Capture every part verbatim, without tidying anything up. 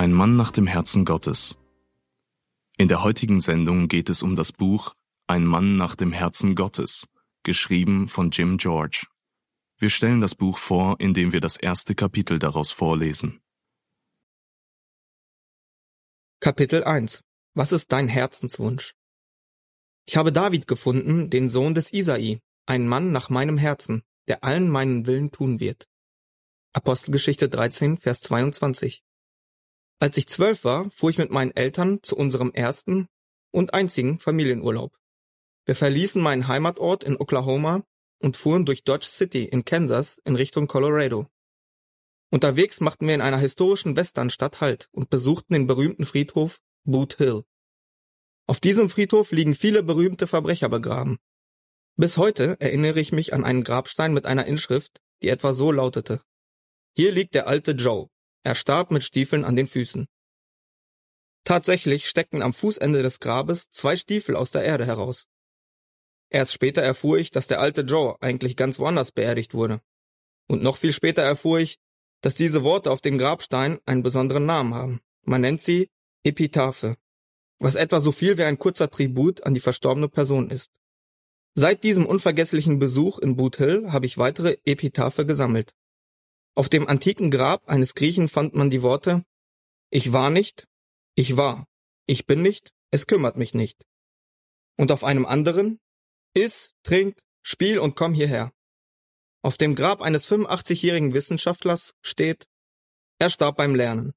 Ein Mann nach dem Herzen Gottes. In der heutigen Sendung geht es um das Buch Ein Mann nach dem Herzen Gottes, geschrieben von Jim George. Wir stellen das Buch vor, indem wir das erste Kapitel daraus vorlesen. Kapitel eins. Was ist dein Herzenswunsch? Ich habe David gefunden, den Sohn des Isai, einen Mann nach meinem Herzen, der allen meinen Willen tun wird. Apostelgeschichte dreizehn, Vers zweiundzwanzig. Als ich zwölf war, fuhr ich mit meinen Eltern zu unserem ersten und einzigen Familienurlaub. Wir verließen meinen Heimatort in Oklahoma und fuhren durch Dodge City in Kansas in Richtung Colorado. Unterwegs machten wir in einer historischen Westernstadt Halt und besuchten den berühmten Friedhof Boot Hill. Auf diesem Friedhof liegen viele berühmte Verbrecher begraben. Bis heute erinnere ich mich an einen Grabstein mit einer Inschrift, die etwa so lautete: Hier liegt der alte Joe. Er starb mit Stiefeln an den Füßen. Tatsächlich steckten am Fußende des Grabes zwei Stiefel aus der Erde heraus. Erst später erfuhr ich, dass der alte Joe eigentlich ganz woanders beerdigt wurde. Und noch viel später erfuhr ich, dass diese Worte auf dem Grabstein einen besonderen Namen haben. Man nennt sie Epitaphe, was etwa so viel wie ein kurzer Tribut an die verstorbene Person ist. Seit diesem unvergesslichen Besuch in Boot Hill habe ich weitere Epitaphe gesammelt. Auf dem antiken Grab eines Griechen fand man die Worte: Ich war nicht, ich war, ich bin nicht, es kümmert mich nicht. Und auf einem anderen: Iss, trink, spiel und komm hierher. Auf dem Grab eines fünfundachtzigjährigen Wissenschaftlers steht: Er starb beim Lernen.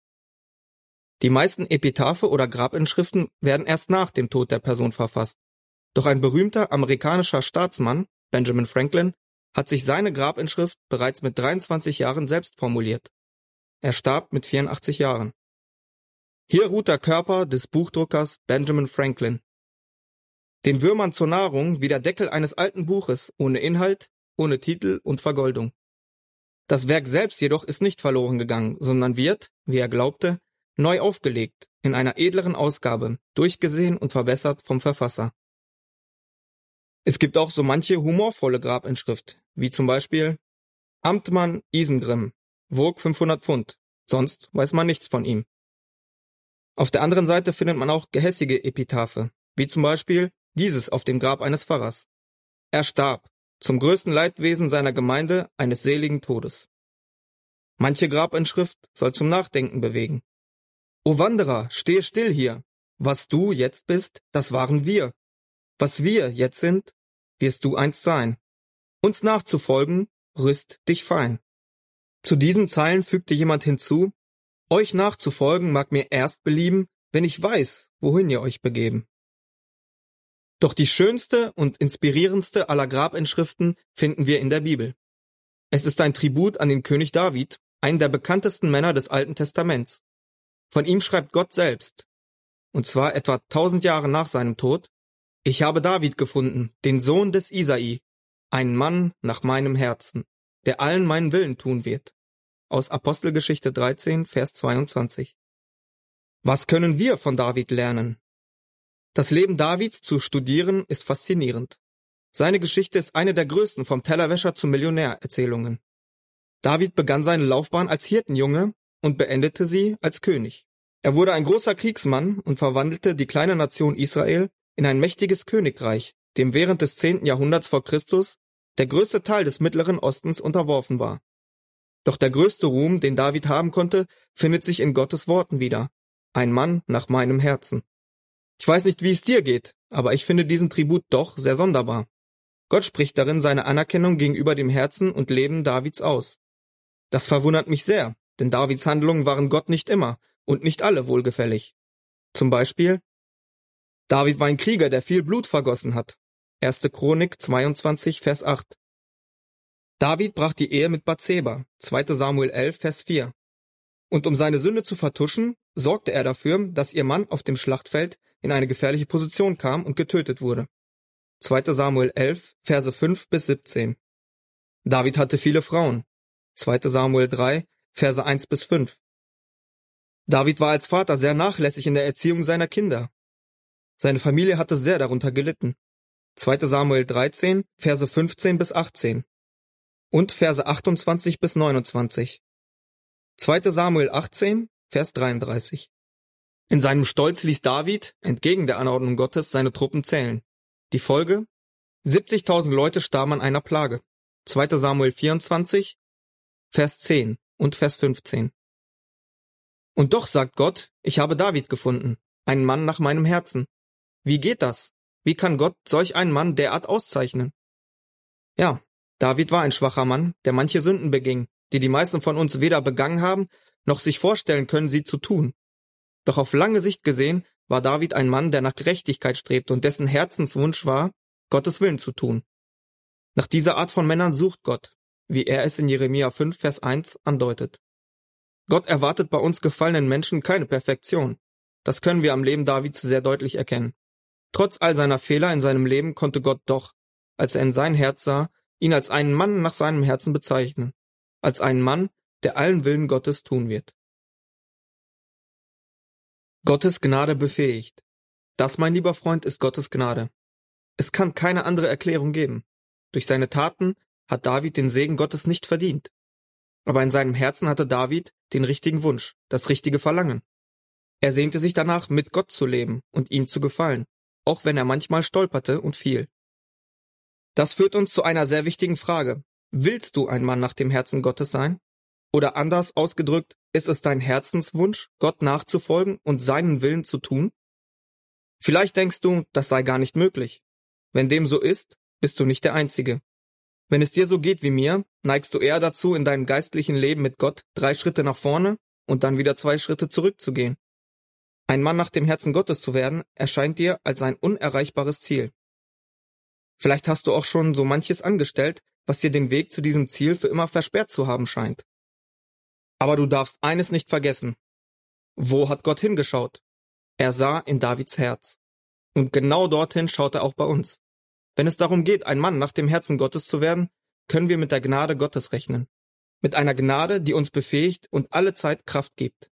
Die meisten Epitaphe oder Grabinschriften werden erst nach dem Tod der Person verfasst. Doch ein berühmter amerikanischer Staatsmann, Benjamin Franklin, hat sich seine Grabinschrift bereits mit dreiundzwanzig Jahren selbst formuliert. Er starb mit vierundachtzig Jahren. Hier ruht der Körper des Buchdruckers Benjamin Franklin. Den Würmern zur Nahrung wie der Deckel eines alten Buches, ohne Inhalt, ohne Titel und Vergoldung. Das Werk selbst jedoch ist nicht verloren gegangen, sondern wird, wie er glaubte, neu aufgelegt, in einer edleren Ausgabe, durchgesehen und verbessert vom Verfasser. Es gibt auch so manche humorvolle Grabinschrift, wie zum Beispiel: Amtmann Isengrim, wog fünfhundert Pfund, sonst weiß man nichts von ihm. Auf der anderen Seite findet man auch gehässige Epitaphe, wie zum Beispiel dieses auf dem Grab eines Pfarrers: Er starb, zum größten Leidwesen seiner Gemeinde eines seligen Todes. Manche Grabinschrift soll zum Nachdenken bewegen. O Wanderer, stehe still hier. Was du jetzt bist, das waren wir. Was wir jetzt sind, wirst du einst sein. Uns nachzufolgen, rüst dich fein. Zu diesen Zeilen fügte jemand hinzu: Euch nachzufolgen mag mir erst belieben, wenn ich weiß, wohin ihr euch begeben. Doch die schönste und inspirierendste aller Grabinschriften finden wir in der Bibel. Es ist ein Tribut an den König David, einen der bekanntesten Männer des Alten Testaments. Von ihm schreibt Gott selbst, und zwar etwa tausend Jahre nach seinem Tod: Ich habe David gefunden, den Sohn des Isai, einen Mann nach meinem Herzen, der allen meinen Willen tun wird. Aus Apostelgeschichte dreizehn, Vers zweiundzwanzig. Was können wir von David lernen? Das Leben Davids zu studieren ist faszinierend. Seine Geschichte ist eine der größten vom Tellerwäscher zum Millionär Erzählungen. David begann seine Laufbahn als Hirtenjunge und beendete sie als König. Er wurde ein großer Kriegsmann und verwandelte die kleine Nation Israel in ein mächtiges Königreich, dem während des zehnten Jahrhunderts vor Christus der größte Teil des Mittleren Ostens unterworfen war. Doch der größte Ruhm, den David haben konnte, findet sich in Gottes Worten wieder: Ein Mann nach meinem Herzen. Ich weiß nicht, wie es dir geht, aber ich finde diesen Tribut doch sehr sonderbar. Gott spricht darin seine Anerkennung gegenüber dem Herzen und Leben Davids aus. Das verwundert mich sehr, denn Davids Handlungen waren Gott nicht immer und nicht alle wohlgefällig. Zum Beispiel: David war ein Krieger, der viel Blut vergossen hat. erste Chronik zweiundzwanzig, Vers acht. David brach die Ehe mit Bathseba. zweite Samuel elf, Vers vier. Und um seine Sünde zu vertuschen, sorgte er dafür, dass ihr Mann auf dem Schlachtfeld in eine gefährliche Position kam und getötet wurde. zweite Samuel elf, Verse fünf bis siebzehn. David hatte viele Frauen. zweite Samuel drei, Verse eins bis fünf. David war als Vater sehr nachlässig in der Erziehung seiner Kinder. Seine Familie hatte sehr darunter gelitten. zweite Samuel dreizehn, Verse fünfzehn bis achtzehn. Und Verse achtundzwanzig bis neunundzwanzig. zweite Samuel achtzehn, Vers dreiunddreißig. In seinem Stolz ließ David, entgegen der Anordnung Gottes, seine Truppen zählen. Die Folge? siebzigtausend Leute starben an einer Plage. zweiter Samuel vierundzwanzig, Vers zehn und Vers fünfzehn. Und doch sagt Gott, ich habe David gefunden, einen Mann nach meinem Herzen. Wie geht das? Wie kann Gott solch einen Mann derart auszeichnen? Ja, David war ein schwacher Mann, der manche Sünden beging, die die meisten von uns weder begangen haben, noch sich vorstellen können, sie zu tun. Doch auf lange Sicht gesehen war David ein Mann, der nach Gerechtigkeit strebte und dessen Herzenswunsch war, Gottes Willen zu tun. Nach dieser Art von Männern sucht Gott, wie er es in Jeremia fünf, Vers eins andeutet. Gott erwartet bei uns gefallenen Menschen keine Perfektion. Das können wir am Leben Davids sehr deutlich erkennen. Trotz all seiner Fehler in seinem Leben konnte Gott doch, als er in sein Herz sah, ihn als einen Mann nach seinem Herzen bezeichnen, als einen Mann, der allen Willen Gottes tun wird. Gottes Gnade befähigt. Das, mein lieber Freund, ist Gottes Gnade. Es kann keine andere Erklärung geben. Durch seine Taten hat David den Segen Gottes nicht verdient. Aber in seinem Herzen hatte David den richtigen Wunsch, das richtige Verlangen. Er sehnte sich danach, mit Gott zu leben und ihm zu gefallen, auch wenn er manchmal stolperte und fiel. Das führt uns zu einer sehr wichtigen Frage. Willst du ein Mann nach dem Herzen Gottes sein? Oder anders ausgedrückt, ist es dein Herzenswunsch, Gott nachzufolgen und seinen Willen zu tun? Vielleicht denkst du, das sei gar nicht möglich. Wenn dem so ist, bist du nicht der Einzige. Wenn es dir so geht wie mir, neigst du eher dazu, in deinem geistlichen Leben mit Gott drei Schritte nach vorne und dann wieder zwei Schritte zurückzugehen. Ein Mann nach dem Herzen Gottes zu werden, erscheint dir als ein unerreichbares Ziel. Vielleicht hast du auch schon so manches angestellt, was dir den Weg zu diesem Ziel für immer versperrt zu haben scheint. Aber du darfst eines nicht vergessen. Wo hat Gott hingeschaut? Er sah in Davids Herz. Und genau dorthin schaut er auch bei uns. Wenn es darum geht, ein Mann nach dem Herzen Gottes zu werden, können wir mit der Gnade Gottes rechnen. Mit einer Gnade, die uns befähigt und alle Zeit Kraft gibt.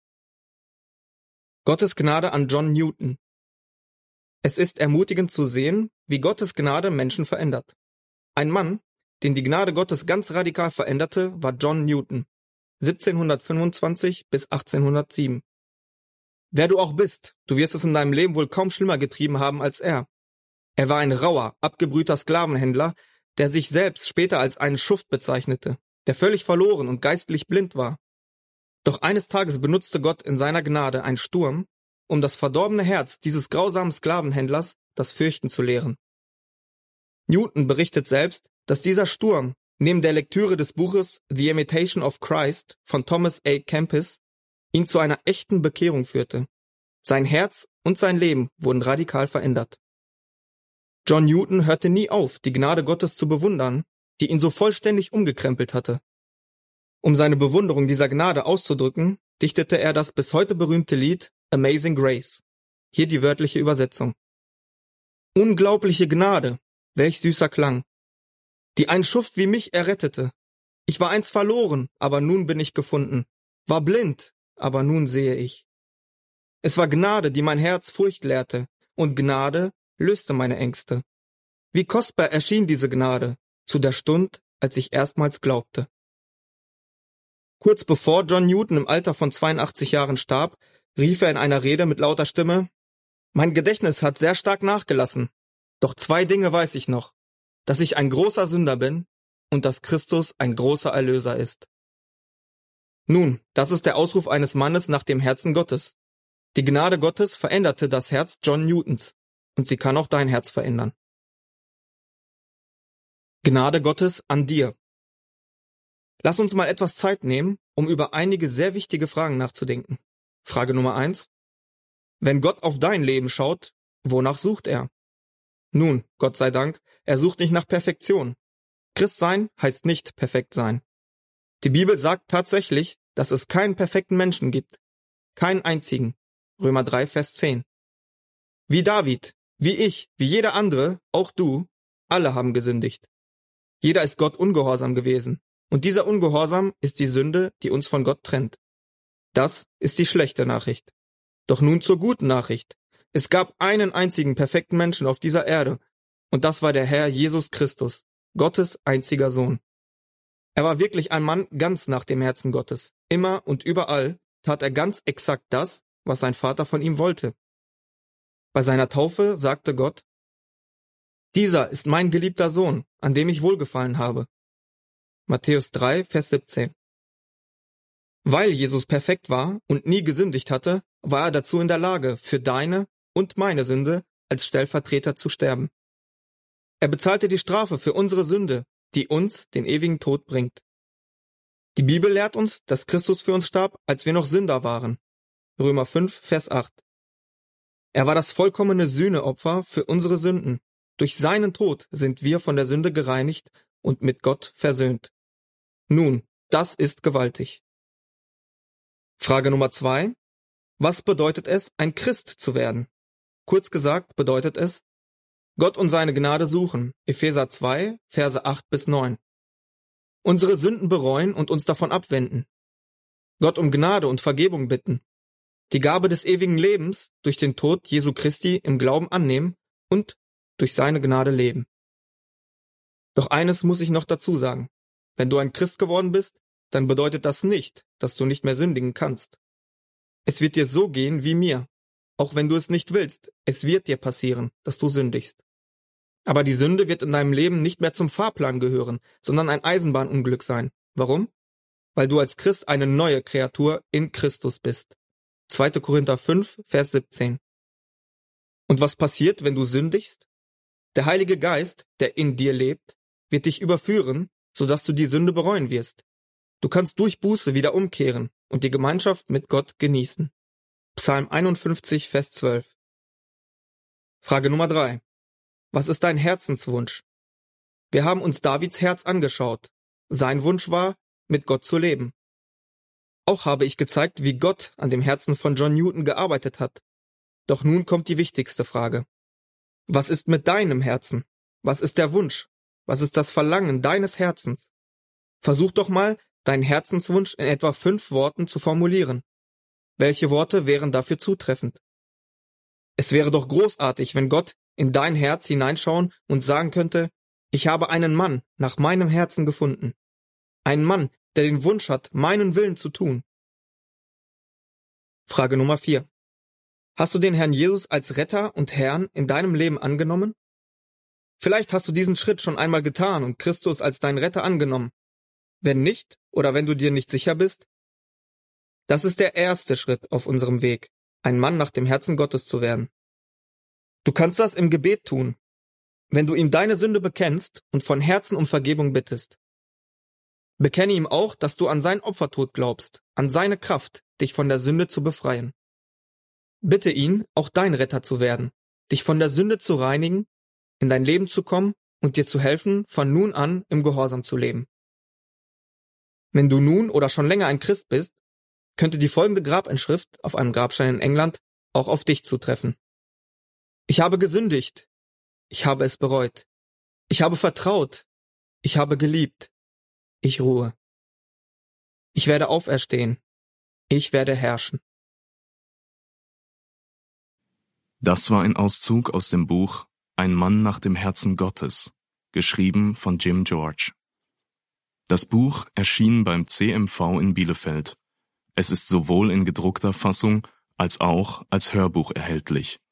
Gottes Gnade an John Newton. Es ist ermutigend zu sehen, wie Gottes Gnade Menschen verändert. Ein Mann, den die Gnade Gottes ganz radikal veränderte, war John Newton, siebzehnhundertfünfundzwanzig bis achtzehnhundertsieben. Wer du auch bist, du wirst es in deinem Leben wohl kaum schlimmer getrieben haben als er. Er war ein rauer, abgebrühter Sklavenhändler, der sich selbst später als einen Schuft bezeichnete, der völlig verloren und geistlich blind war. Doch eines Tages benutzte Gott in seiner Gnade einen Sturm, um das verdorbene Herz dieses grausamen Sklavenhändlers das Fürchten zu lehren. Newton berichtet selbst, dass dieser Sturm neben der Lektüre des Buches The Imitation of Christ von Thomas A. Kempis ihn zu einer echten Bekehrung führte. Sein Herz und sein Leben wurden radikal verändert. John Newton hörte nie auf, die Gnade Gottes zu bewundern, die ihn so vollständig umgekrempelt hatte. Um seine Bewunderung dieser Gnade auszudrücken, dichtete er das bis heute berühmte Lied Amazing Grace. Hier die wörtliche Übersetzung. Unglaubliche Gnade, welch süßer Klang, die einen Schuft wie mich errettete. Ich war einst verloren, aber nun bin ich gefunden, war blind, aber nun sehe ich. Es war Gnade, die mein Herz Furcht lehrte, und Gnade löste meine Ängste. Wie kostbar erschien diese Gnade zu der Stund, als ich erstmals glaubte. Kurz bevor John Newton im Alter von zweiundachtzig Jahren starb, rief er in einer Rede mit lauter Stimme: Mein Gedächtnis hat sehr stark nachgelassen, doch zwei Dinge weiß ich noch, dass ich ein großer Sünder bin und dass Christus ein großer Erlöser ist. Nun, das ist der Ausruf eines Mannes nach dem Herzen Gottes. Die Gnade Gottes veränderte das Herz John Newtons, und sie kann auch dein Herz verändern. Gnade Gottes an dir. Lass uns mal etwas Zeit nehmen, um über einige sehr wichtige Fragen nachzudenken. Frage Nummer eins. Wenn Gott auf dein Leben schaut, wonach sucht er? Nun, Gott sei Dank, er sucht nicht nach Perfektion. Christsein heißt nicht perfekt sein. Die Bibel sagt tatsächlich, dass es keinen perfekten Menschen gibt. Keinen einzigen. Römer drei, Vers zehn. Wie David, wie ich, wie jeder andere, auch du, alle haben gesündigt. Jeder ist Gott ungehorsam gewesen. Und dieser Ungehorsam ist die Sünde, die uns von Gott trennt. Das ist die schlechte Nachricht. Doch nun zur guten Nachricht. Es gab einen einzigen perfekten Menschen auf dieser Erde, und das war der Herr Jesus Christus, Gottes einziger Sohn. Er war wirklich ein Mann ganz nach dem Herzen Gottes, immer und überall, tat er ganz exakt das, was sein Vater von ihm wollte. Bei seiner Taufe sagte Gott: Dieser ist mein geliebter Sohn, an dem ich wohlgefallen habe. Matthäus drei, Vers siebzehn. Weil Jesus perfekt war und nie gesündigt hatte, war er dazu in der Lage, für deine und meine Sünde als Stellvertreter zu sterben. Er bezahlte die Strafe für unsere Sünde, die uns den ewigen Tod bringt. Die Bibel lehrt uns, dass Christus für uns starb, als wir noch Sünder waren. Römer fünf, Vers acht. Er war das vollkommene Sühneopfer für unsere Sünden. Durch seinen Tod sind wir von der Sünde gereinigt und mit Gott versöhnt. Nun, das ist gewaltig. Frage Nummer zwei. Was bedeutet es, ein Christ zu werden? Kurz gesagt bedeutet es, Gott und seine Gnade suchen. Epheser zwei, Verse acht bis neun. Unsere Sünden bereuen und uns davon abwenden. Gott um Gnade und Vergebung bitten. Die Gabe des ewigen Lebens durch den Tod Jesu Christi im Glauben annehmen und durch seine Gnade leben. Doch eines muss ich noch dazu sagen. Wenn du ein Christ geworden bist, dann bedeutet das nicht, dass du nicht mehr sündigen kannst. Es wird dir so gehen wie mir. Auch wenn du es nicht willst, es wird dir passieren, dass du sündigst. Aber die Sünde wird in deinem Leben nicht mehr zum Fahrplan gehören, sondern ein Eisenbahnunglück sein. Warum? Weil du als Christ eine neue Kreatur in Christus bist. zweiter Korinther fünf, Vers siebzehn. Und was passiert, wenn du sündigst? Der Heilige Geist, der in dir lebt, wird dich überführen, sodass du die Sünde bereuen wirst. Du kannst durch Buße wieder umkehren und die Gemeinschaft mit Gott genießen. Psalm einundfünfzig, Vers zwölf. Frage Nummer drei. Was ist dein Herzenswunsch? Wir haben uns Davids Herz angeschaut. Sein Wunsch war, mit Gott zu leben. Auch habe ich gezeigt, wie Gott an dem Herzen von John Newton gearbeitet hat. Doch nun kommt die wichtigste Frage. Was ist mit deinem Herzen? Was ist der Wunsch? Was ist das Verlangen deines Herzens? Versuch doch mal, deinen Herzenswunsch in etwa fünf Worten zu formulieren. Welche Worte wären dafür zutreffend? Es wäre doch großartig, wenn Gott in dein Herz hineinschauen und sagen könnte: Ich habe einen Mann nach meinem Herzen gefunden. Einen Mann, der den Wunsch hat, meinen Willen zu tun. Frage Nummer vier. Hast du den Herrn Jesus als Retter und Herrn in deinem Leben angenommen? Vielleicht hast du diesen Schritt schon einmal getan und Christus als deinen Retter angenommen. Wenn nicht, oder wenn du dir nicht sicher bist, das ist der erste Schritt auf unserem Weg, ein Mann nach dem Herzen Gottes zu werden. Du kannst das im Gebet tun, wenn du ihm deine Sünde bekennst und von Herzen um Vergebung bittest. Bekenne ihm auch, dass du an sein Opfertod glaubst, an seine Kraft, dich von der Sünde zu befreien. Bitte ihn, auch dein Retter zu werden, dich von der Sünde zu reinigen, in dein Leben zu kommen und dir zu helfen, von nun an im Gehorsam zu leben. Wenn du nun oder schon länger ein Christ bist, könnte die folgende Grabinschrift auf einem Grabstein in England auch auf dich zutreffen. Ich habe gesündigt. Ich habe es bereut. Ich habe vertraut. Ich habe geliebt. Ich ruhe. Ich werde auferstehen. Ich werde herrschen. Das war ein Auszug aus dem Buch Ein Mann nach dem Herzen Gottes, geschrieben von Jim George. Das Buch erschien beim C M V in Bielefeld. Es ist sowohl in gedruckter Fassung als auch als Hörbuch erhältlich.